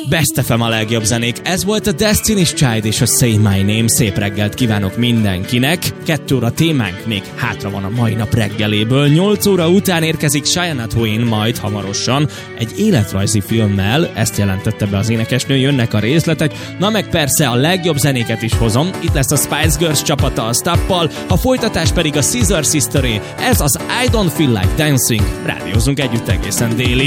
Best FM a legjobb zenék. Ez volt a Destiny's Child és a Say My Name. Szép reggelt kívánok mindenkinek. 2 óra témánk még hátra van a mai nap reggeléből. 8 óra után érkezik Shania Twain majd hamarosan egy életrajzi filmmel. Ezt jelentette be az énekesnő, jönnek a részletek. Na meg persze a legjobb zenéket is hozom. Itt lesz a Spice Girls csapata a Stappal, a folytatás pedig a Scissor Sisteré. Ez az I Don't Feel Like Dancing. Rádiózunk együtt egészen délig.